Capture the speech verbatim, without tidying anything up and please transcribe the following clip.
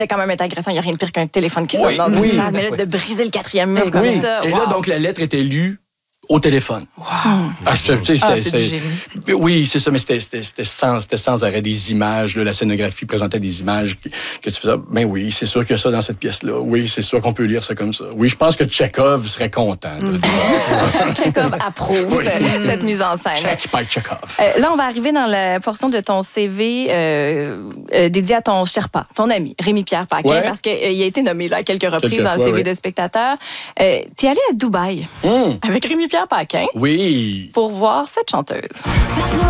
quand même être agressant. Il n'y a rien de pire qu'un téléphone qui oui, sonne dans oui, une salle. Mais là, oui. de briser le quatrième mur comme oui. ça. Et wow. là, donc, la lettre était lue au téléphone. Wow. Ah, je, tu sais, ah, c'était, c'est du génie. Oui, c'est ça, mais c'était, c'était, c'était, sans, c'était sans arrêt des images. Là, la scénographie présentait des images que, que tu faisais. Ben oui, c'est sûr qu'il y a ça dans cette pièce-là. Oui, c'est sûr qu'on peut lire ça comme ça. Oui, je pense que Tchekhov serait content. Mm. Tchekhov approuve oui. cette, cette mise en scène. Check by Tchekhov. Euh, là, on va arriver dans la portion de ton C V euh, euh, dédié à ton Sherpa, ton ami, Rémi-Pierre Paquin, ouais. parce qu'il euh, a été nommé là, à quelques reprises quelques dans fois, le C V oui. de spectateur. Euh, tu es allé à Dubaï mm. avec Rémi-Pierre Paquin oui. pour voir cette chanteuse.